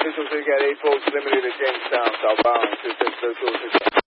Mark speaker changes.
Speaker 1: Visual Zulu 8 Volts Limited at Jamestown, southbound, 2602.